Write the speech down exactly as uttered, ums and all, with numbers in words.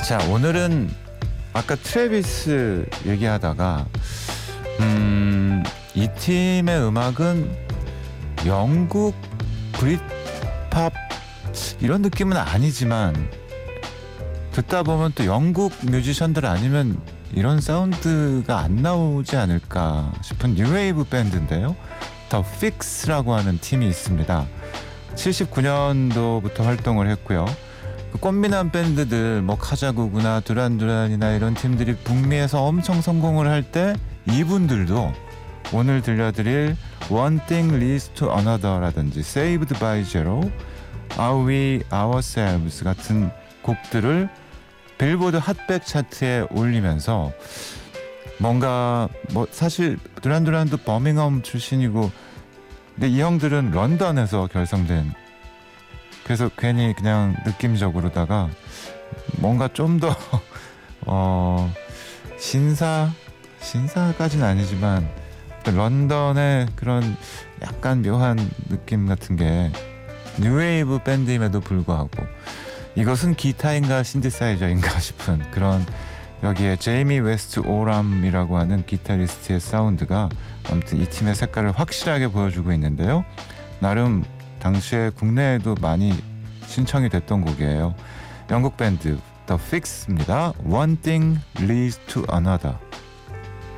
자, 오늘은 아까 트래비스 얘기하다가 음, 이 팀의 음악은 영국 브릿팝 이런 느낌은 아니지만 듣다 보면 또 영국 뮤지션들 아니면 이런 사운드가 안 나오지 않을까 싶은 뉴웨이브 밴드인데요. 더 픽스라고 하는 팀이 있습니다. 칠십구 년도부터 활동을 했고요. 그 꽃미남 밴드들 뭐 카자구구나 두란두란이나 이런 팀들이 북미에서 엄청 성공을 할 때 이분들도 오늘 들려드릴 One Thing Leads to Another라든지 Saved by Zero, Are We Ourselves 같은 곡들을 빌보드 핫백 차트에 올리면서 뭔가 뭐 사실 두란두란도 버밍엄 출신이고 근데 이 형들은 런던에서 결성된, 그래서 괜히 그냥 느낌적으로다가 뭔가 좀 더 어, 신사 신사까지는 아니지만 런던의 그런 약간 묘한 느낌 같은 게 뉴웨이브 밴드임에도 불구하고 이것은 기타인가 신디사이저인가 싶은 그런, 여기에 제이미 웨스트 오람이라고 하는 기타리스트의 사운드가 아무튼 이 팀의 색깔을 확실하게 보여주고 있는데요. 나름 당시에 국내에도 많이 신청이 됐던 곡이에요. 영국 밴드 The Fix입니다. One Thing Leads to Another.